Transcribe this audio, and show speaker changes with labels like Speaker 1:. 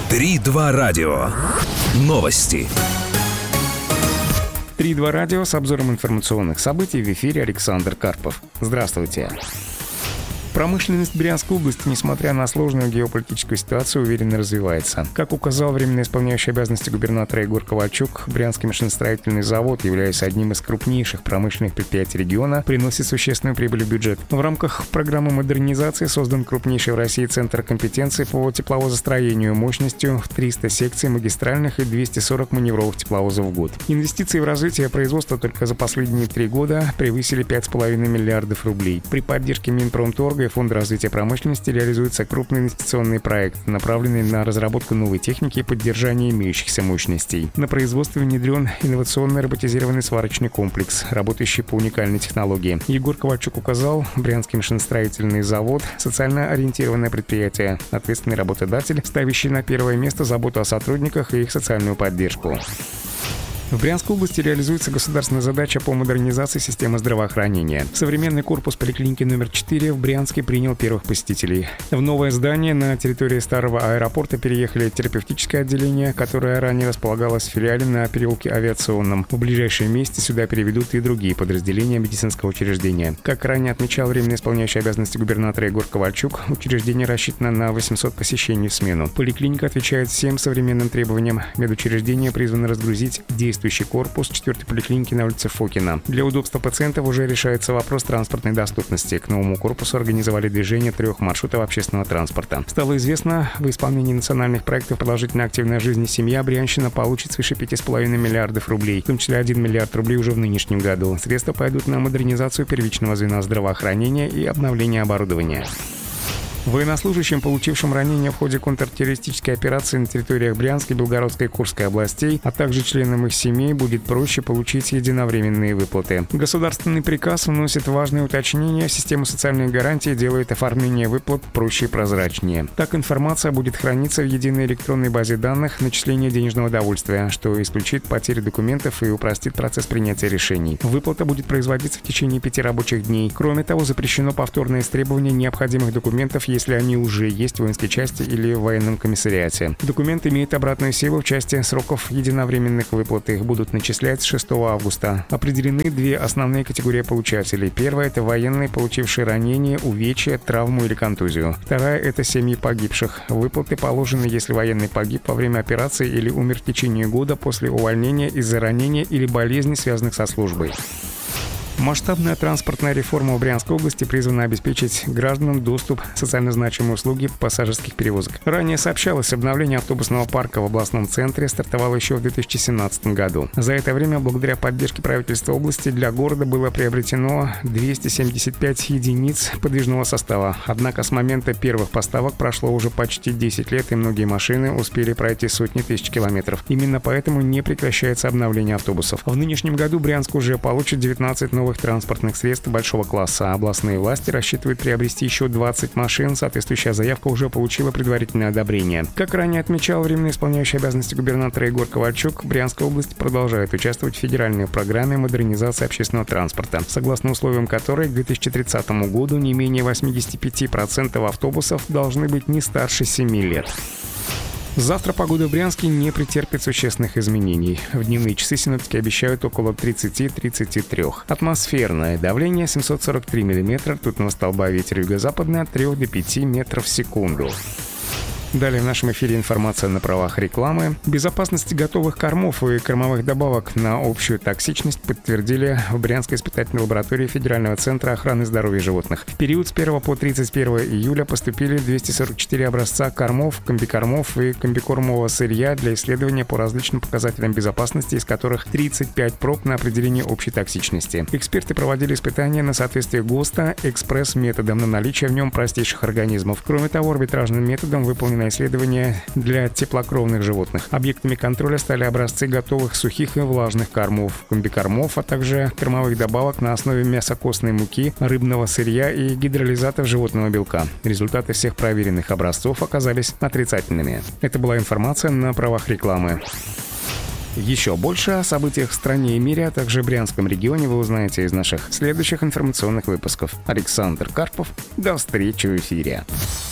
Speaker 1: 3-2 радио. Новости.
Speaker 2: 3-2 радио с обзором информационных событий. В эфире Александр Карпов. Здравствуйте. Промышленность Брянской области, несмотря на сложную геополитическую ситуацию, уверенно развивается. Как указал временно исполняющий обязанности губернатора Егор Ковальчук, Брянский машиностроительный завод, являясь одним из крупнейших промышленных предприятий региона, приносит существенную прибыль в бюджет. В рамках программы модернизации создан крупнейший в России центр компетенции по тепловозостроению мощностью в 300 секций магистральных и 240 маневровых тепловозов в год. Инвестиции в развитие производства только за последние 3 года превысили 5,5 миллиардов рублей. При поддержке Минпромторга и Фонда развития промышленности реализуется крупный инвестиционный проект, направленный на разработку новой техники и поддержание имеющихся мощностей. На производство внедрен инновационный роботизированный сварочный комплекс, работающий по уникальной технологии. Егор Ковальчук указал, Брянский машиностроительный завод – социально ориентированное предприятие, ответственный работодатель, ставящий на первое место заботу о сотрудниках и их социальную поддержку. В Брянской области реализуется государственная задача по модернизации системы здравоохранения. Современный корпус поликлиники номер 4 в Брянске принял первых посетителей. В новое здание на территории старого аэропорта переехали терапевтическое отделение, которое ранее располагалось в филиале на переулке Авиационном. В ближайшем месте сюда переведут и другие подразделения медицинского учреждения. Как ранее отмечал временно исполняющий обязанности губернатора Егор Ковальчук, учреждение рассчитано на 800 посещений в смену. Поликлиника отвечает всем современным требованиям. Медучреждение призвано разгрузить действующий корпус 4-й поликлиники на улице Фокина. Для удобства пациентов уже решается вопрос транспортной доступности. К новому корпусу организовали движение 3 маршрутов общественного транспорта. Стало известно, в исполнении национальных проектов «Продолжительная активная жизнь и семья» Брянщина получит свыше 5,5 миллиардов рублей, в том числе 1 миллиард рублей уже в нынешнем году. Средства пойдут на модернизацию первичного звена здравоохранения и обновление оборудования. Военнослужащим, получившим ранения в ходе контртеррористической операции на территориях Брянской, Белгородской и Курской областей, а также членам их семей, будет проще получить единовременные выплаты. Государственный приказ вносит важные уточнения в систему социальных гарантий и делает оформление выплат проще и прозрачнее. Так, информация будет храниться в единой электронной базе данных начисления денежного довольствия, что исключит потери документов и упростит процесс принятия решений. Выплата будет производиться в течение 5 рабочих дней. Кроме того, запрещено повторное истребование необходимых документов, если они уже есть в воинской части или в военном комиссариате. Документ имеет обратную силу в части сроков единовременных выплат. Их будут начислять с 6 августа. Определены 2 основные категории получателей. Первая – это военные, получившие ранение, увечья, травму или контузию. Вторая – это семьи погибших. Выплаты положены, если военный погиб во время операции или умер в течение года после увольнения из-за ранения или болезни, связанных со службой. Масштабная транспортная реформа в Брянской области призвана обеспечить гражданам доступ к социально значимой услуге пассажирских перевозок. Ранее сообщалось, обновление автобусного парка в областном центре стартовало еще в 2017 году. За это время, благодаря поддержке правительства области, для города было приобретено 275 единиц подвижного состава. Однако с момента первых поставок прошло уже почти 10 лет, и многие машины успели пройти сотни тысяч километров. Именно поэтому не прекращается обновление автобусов. В нынешнем году Брянск уже получит 19 новых транспортных средств большого класса. Областные власти рассчитывают приобрести еще 20 машин. Соответствующая заявка уже получила предварительное одобрение. Как ранее отмечал временно исполняющий обязанности губернатора Егор Ковальчук, Брянская область продолжает участвовать в федеральной программе модернизации общественного транспорта, согласно условиям которой к 2030 году не менее 85% автобусов должны быть не старше 7 лет. Завтра погода в Брянске не претерпит существенных изменений. В дневные часы синоптики обещают около 30-33. Атмосферное давление 743 мм, ртутного столба, ветер юго-западный от 3 до 5 метров в секунду. Далее в нашем эфире информация на правах рекламы. Безопасность готовых кормов и кормовых добавок на общую токсичность подтвердили в Брянской испытательной лаборатории Федерального центра охраны здоровья животных. В период с 1 по 31 июля поступили 244 образца кормов, комбикормов и комбикормового сырья для исследования по различным показателям безопасности, из которых 35 проб на определение общей токсичности. Эксперты проводили испытания на соответствие ГОСТа экспресс-методом на наличие в нем простейших организмов. Кроме того, арбитражным методом выполнено исследования для теплокровных животных. Объектами контроля стали образцы готовых сухих и влажных кормов, комбикормов, а также кормовых добавок на основе мясокостной муки, рыбного сырья и гидролизатов животного белка. Результаты всех проверенных образцов оказались отрицательными. Это была информация на правах рекламы. Еще больше о событиях в стране и мире, а также в Брянском регионе вы узнаете из наших следующих информационных выпусков. Александр Карпов. До встречи в эфире.